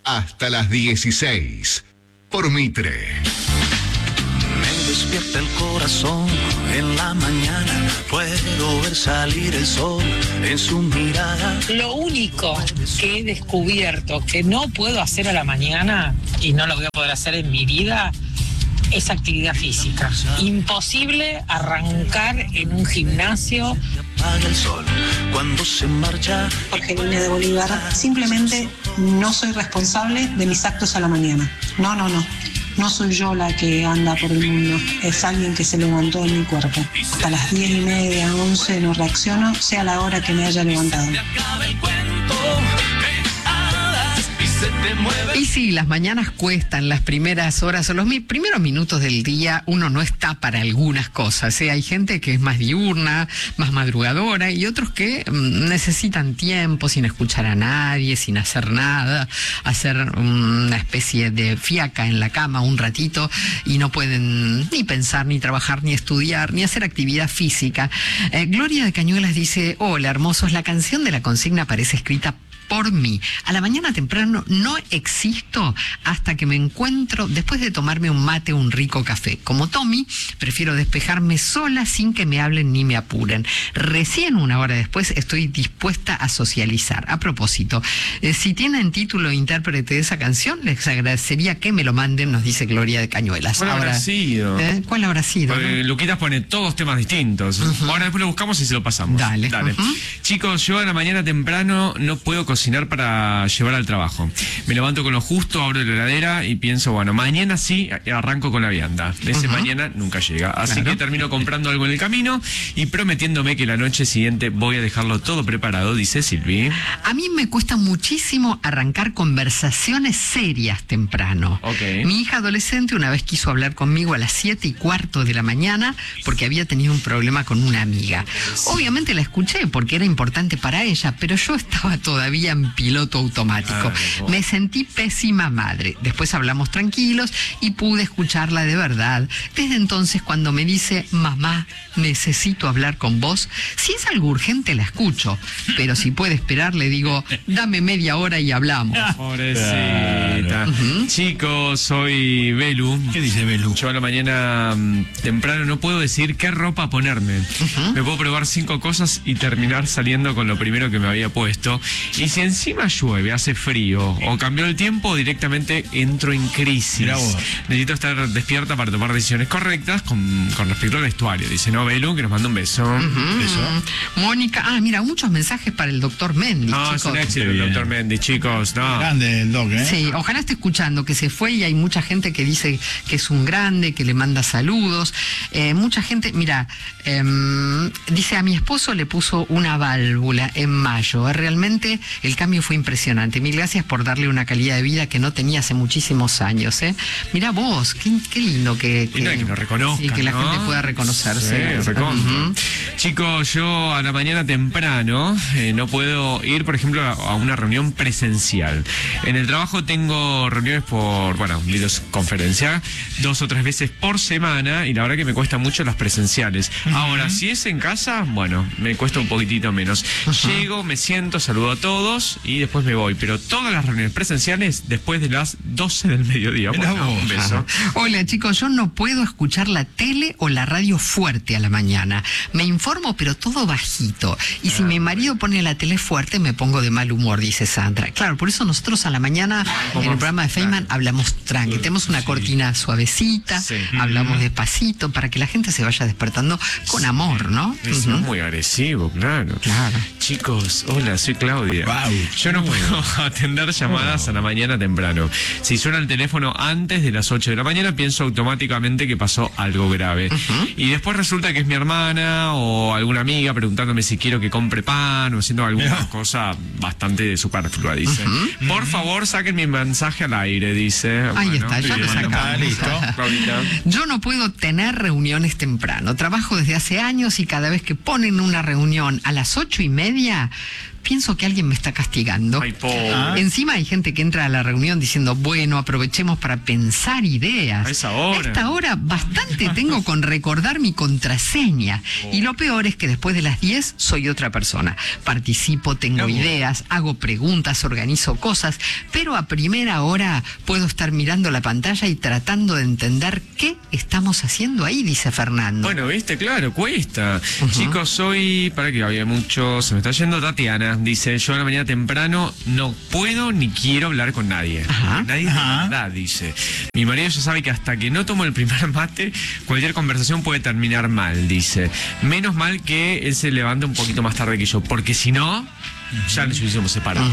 hasta las 16 por Mitre. Me despierta el corazón en la mañana, puedo ver salir el sol en su mirada. Lo único que he descubierto que no puedo hacer a la mañana, y no lo voy a poder hacer en mi vida, es actividad física. Imposible arrancar en un gimnasio. Apaga el sol cuando se marcha. Jorge Núñez de Bolívar, simplemente no soy responsable de mis actos a la mañana. No. No soy yo la que anda por el mundo, es alguien que se levantó en mi cuerpo. Hasta las 10:30, 11 no reacciono, sea la hora que me haya levantado. Y sí, las mañanas cuestan, las primeras horas o los primeros minutos del día uno no está para algunas cosas. Hay gente que es más diurna, más madrugadora y otros que necesitan tiempo sin escuchar a nadie, sin hacer nada, hacer una especie de fiaca en la cama un ratito y no pueden ni pensar, ni trabajar, ni estudiar, ni hacer actividad física. Gloria de Cañuelas dice: hola, hermosos, la canción de la consigna parece escrita por mí. A la mañana temprano no existo hasta que me encuentro después de tomarme un mate, un rico café. Como Tommy, prefiero despejarme sola sin que me hablen ni me apuren. Recién una hora después estoy dispuesta a socializar. A propósito, si tienen título e intérprete de esa canción, les agradecería que me lo manden, nos dice Gloria de Cañuelas. ¿Cuál habrá sido? ¿Cuál habrá sido? Luquitas pone todos temas distintos. Ahora después lo buscamos y se lo pasamos. Dale. Chicos, yo a la mañana temprano no puedo cocinar para llevar al trabajo. Me levanto con lo justo, abro la heladera y pienso, bueno, mañana sí arranco con la vianda. Ese mañana nunca llega. Así que termino comprando algo en el camino y prometiéndome que la noche siguiente voy a dejarlo todo preparado, dice Silvi. A mí me cuesta muchísimo arrancar conversaciones serias temprano. Mi hija adolescente una vez quiso hablar conmigo a las 7:15 de la mañana porque había tenido un problema con una amiga. Obviamente la escuché porque era importante para ella, pero yo estaba todavía en piloto automático. Me sentí pésima madre. Después hablamos tranquilos y pude escucharla de verdad. Desde entonces, cuando me dice: mamá, necesito hablar con vos, si es algo urgente la escucho, pero si puede esperar le digo: dame media hora y hablamos. Pobrecita. Chicos, soy Belu. ¿Qué dice Belu? Yo a la mañana temprano no puedo decir qué ropa ponerme. Me puedo probar 5 cosas y terminar saliendo con lo primero que me había puesto. Y si encima llueve, hace frío o cambió el tiempo, directamente entro en crisis. Necesito estar despierta para tomar decisiones correctas con respecto al vestuario. Dice, no, Belu, que nos manda un beso. Beso. Mónica, mira, muchos mensajes para el doctor Mendy. No, es un éxito el doctor Mendy, chicos. No. Grande el doc, ¿eh? Sí, ojalá esté escuchando, que se fue y hay mucha gente que dice que es un grande, que le manda saludos. Mucha gente, mira, dice: a mi esposo le puso una válvula en mayo. Realmente el cambio fue impresionante. Mil gracias por darle una calidad de vida que no tenía hace muchísimos años. Mirá vos, qué lindo que nos reconozcan, sí, que la gente pueda reconocerse. Sí, Chicos, yo a la mañana temprano no puedo ir, por ejemplo, a una reunión presencial. En el trabajo tengo reuniones por, videoconferencia 2 o 3 veces por semana y la verdad que me cuesta mucho las presenciales. Ahora, si es en casa, me cuesta un poquitito menos. Llego, me siento, saludo a todos y después me voy. Pero todas las reuniones presenciales después de las 12 del mediodía. Un beso. Hola, chicos, yo no puedo escuchar la tele o la radio fuerte a la mañana. Me informo, pero todo bajito. Y si mi marido pone la tele fuerte, me pongo de mal humor, dice Sandra. Claro, por eso nosotros a la mañana en el programa de Feynman hablamos tranqui. Tenemos una cortina suavecita, hablamos despacito para que la gente se vaya despertando con amor, ¿no? Es muy agresivo, claro. Chicos, hola, soy Claudia. Yo no puedo atender llamadas a la mañana temprano. Si suena el teléfono antes de las 8 de la mañana, pienso automáticamente que pasó algo grave. Y después resulta que es mi hermana o alguna amiga preguntándome si quiero que compre pan o haciendo alguna cosa bastante superflua, dice. Por favor, saquen mi mensaje al aire, dice. Ahí está, ya lo sacamos. Listo. Yo no puedo tener reuniones temprano. Trabajo desde hace años y cada vez que ponen una reunión a las 8:30, pienso que alguien me está castigando. Ay, pobre. Encima hay gente que entra a la reunión diciendo, bueno, aprovechemos para pensar ideas. A esa hora. A esta hora bastante tengo con recordar mi contraseña. Y lo peor es que después de las 10 soy otra persona. Participo, tengo ideas, hago preguntas, organizo cosas, pero a primera hora puedo estar mirando la pantalla y tratando de entender qué estamos haciendo ahí, dice Fernando. Bueno, viste, claro, cuesta. Chicos, soy, para que había mucho, se me está yendo Tatiana, dice, yo a la mañana temprano no puedo ni quiero hablar con nadie. Nadie de verdad, dice. Mi marido ya sabe que hasta que no tomo el primer mate, cualquier conversación puede terminar mal, dice. Menos mal que él se levanta un poquito más tarde que yo, porque si no, ya nos hubiésemos separado.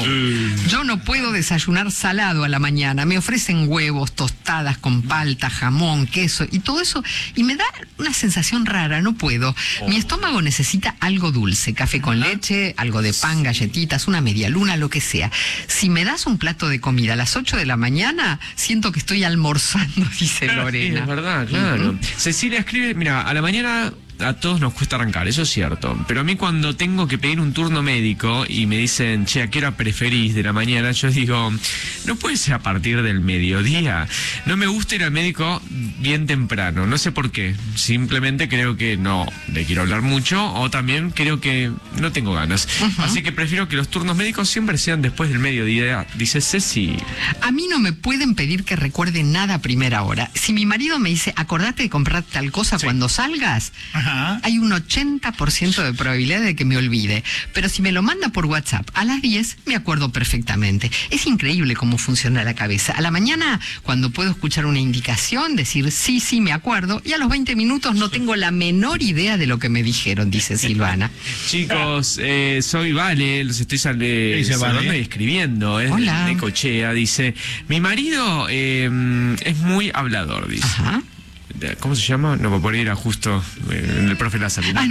Yo no puedo desayunar salado a la mañana. Me ofrecen huevos, tostadas con palta, jamón, queso y todo eso. Y me da una sensación rara, no puedo. Mi estómago necesita algo dulce. Café con leche, algo de pan, galletitas, una media luna, lo que sea. Si me das un plato de comida a las 8 de la mañana, siento que estoy almorzando, dice Lorena. Sí, es verdad, claro. Cecilia escribe, mira, a la mañana a todos nos cuesta arrancar, eso es cierto. Pero a mí cuando tengo que pedir un turno médico y me dicen, che, ¿a qué hora preferís de la mañana? Yo digo, no puede ser a partir del mediodía. No me gusta ir al médico bien temprano, no sé por qué. Simplemente creo que no le quiero hablar mucho o también creo que no tengo ganas. Así que prefiero que los turnos médicos siempre sean después del mediodía, dice Ceci. A mí no me pueden pedir que recuerde nada a primera hora. Si mi marido me dice, acordate de comprar tal cosa cuando salgas, hay un 80% de probabilidad de que me olvide. Pero si me lo manda por WhatsApp a las 10, me acuerdo perfectamente. Es increíble cómo funciona la cabeza. A la mañana, cuando puedo escuchar una indicación, decir sí, me acuerdo, y a los 20 minutos no tengo la menor idea de lo que me dijeron, dice Silvana. Chicos, soy Vale, los estoy saludando y escribiendo. Hola. De Cochea, dice, mi marido es muy hablador, dice. Ajá. ¿Cómo se llama? No, por ahí era justo el profe Lázaro. No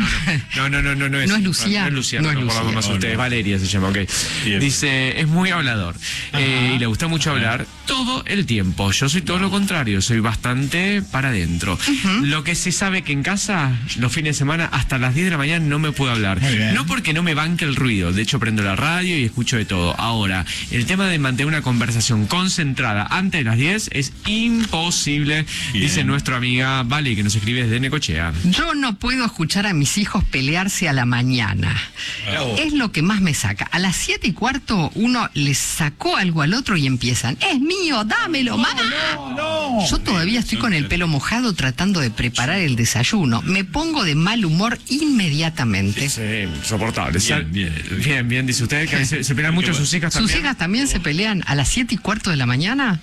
es. No es Lucía. No es Lucía, no es no, Lucía. más ustedes. No. Valeria se llama, ok. Bien. Dice, es muy hablador. Y le gusta mucho hablar todo el tiempo. Yo soy todo lo contrario, soy bastante para adentro. Lo que se sabe que en casa, los fines de semana, hasta las 10 de la mañana no me puedo hablar. No porque no me banque el ruido. De hecho, prendo la radio y escucho de todo. Ahora, el tema de mantener una conversación concentrada antes de las 10 es imposible, dice nuestro amiga Vale, que nos escribe desde Necochea. Yo no puedo escuchar a mis hijos pelearse a la mañana. Es lo que más me saca. A las 7:15 uno les sacó algo al otro y empiezan, es mío, dámelo, mamá. Yo todavía estoy con el pelo mojado tratando de preparar el desayuno. Me pongo de mal humor inmediatamente. Sí, insoportable. Bien, dice usted que se pelean mucho sus hijas también. ¿Sus hijas también se pelean a las 7:15 de la mañana?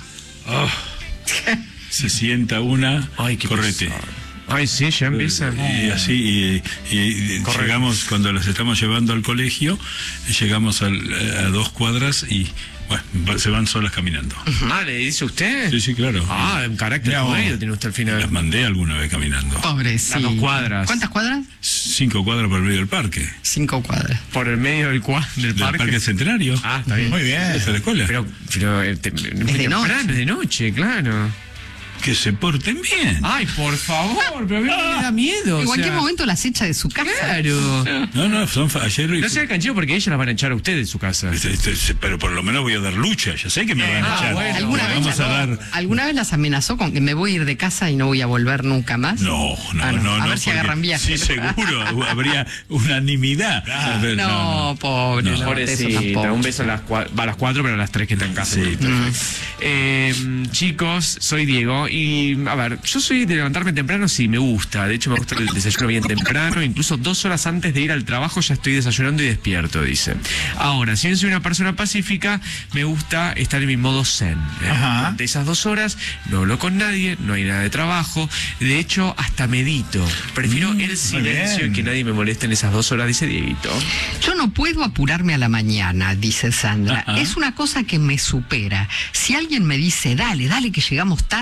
Se sienta una, correte. Ay, sí, ya empieza. Y así, y llegamos, cuando las estamos llevando al colegio, llegamos a 2 cuadras y, bueno, se van solas caminando. ¿Le dice usted? Sí, claro. En carácter jodido tiene usted al final. Las mandé alguna vez caminando. Pobrecito. Las 2 cuadras. ¿Cuántas cuadras? 5 cuadras por el medio del parque. 5 cuadras. Por el medio del Parque Centenario. Está bien. Muy bien. Es la escuela. Pero es de noche. Es de noche, claro. Que se porten bien. Ay, por favor, pero a mí me da miedo. En cualquier momento las echa de su casa. Claro. No, son ayer. No sea canchero porque ellas las van a echar a usted de su casa. Pero por lo menos voy a dar lucha. Ya sé que me van a echar. Bueno. ¿Alguna vez las amenazó con que me voy a ir de casa y no voy a volver nunca más? No. A ver si agarran viaje. Sí, seguro. Habría unanimidad. No, pobre. No. Pobrecita. Un beso a las 4, pero a las 3 que está en casa. Sí, perfecto. Chicos, soy Diego. Y, a ver, yo soy de levantarme temprano, sí, me gusta. De hecho, me gusta el desayuno bien temprano. Incluso 2 horas antes de ir al trabajo ya estoy desayunando y despierto, dice. Ahora, si bien soy una persona pacífica, me gusta estar en mi modo zen. Durante esas 2 horas no hablo con nadie, no hay nada de trabajo. De hecho, hasta medito. Prefiero el silencio y que nadie me moleste en esas 2 horas, dice Dieguito. Yo no puedo apurarme a la mañana, dice Sandra. Es una cosa que me supera. Si alguien me dice, dale, que llegamos tarde,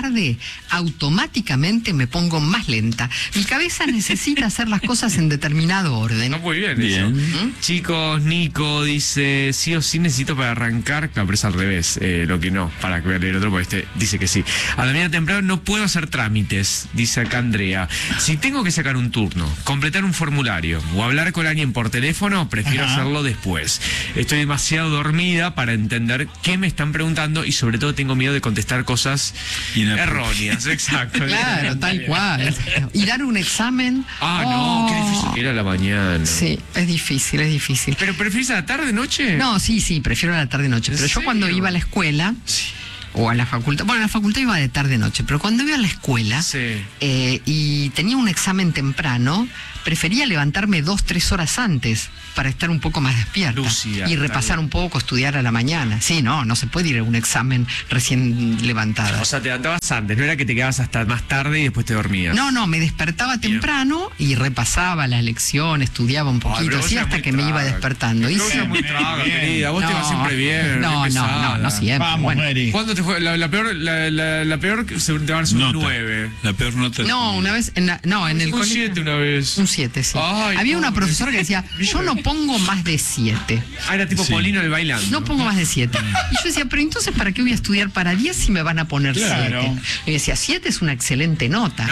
automáticamente me pongo más lenta. Mi cabeza necesita hacer las cosas en determinado orden. No, muy bien, Bien. eso. Chicos, Nico dice, sí o sí necesito para arrancar, claro, pero es al revés, lo que no, para que voy a leer otro, porque este dice que sí. A la mañana temprano no puedo hacer trámites, dice acá Andrea. Si tengo que sacar un turno, completar un formulario o hablar con alguien por teléfono, prefiero hacerlo después. Estoy demasiado dormida para entender qué me están preguntando y sobre todo tengo miedo de contestar cosas erróneas. Exacto. Claro, tal cual. Y dar un examen. No, qué difícil que era a la mañana. Sí, es difícil, es difícil. ¿Pero preferís a la tarde, noche? No, sí, prefiero a la tarde-noche. ¿En Pero yo serio? cuando iba a la escuela, o a la facultad, bueno, a la facultad iba de tarde-noche, pero cuando iba a la escuela y tenía un examen temprano, prefería levantarme 2-3 horas antes para estar un poco más despierta. Lúcida, y repasar un poco, estudiar a la mañana. Sí, no se puede ir a un examen recién levantada. O sea, te levantabas antes, no era que te quedabas hasta más tarde y después te dormías. No, me despertaba temprano y repasaba las lecciones, estudiaba un poquito, así hasta que me iba despertando. Y Claudia, muy traga, querida. Vos te vas siempre bien. No siempre. Vamos, Bueno. Mary. ¿Cuándo te fue? La peor se te va a dar un 9. La peor nota. No, una vez, en el Un colegio. 7 una vez. Un 7, sí. Ay, Había una pobre. profesora que decía, yo no pongo más de 7. Era tipo Sí. Polino el bailando. No pongo más de 7. Y yo decía, pero entonces, ¿para qué voy a estudiar para 10 si me van a poner 7? Claro. Y decía, 7 es una excelente nota.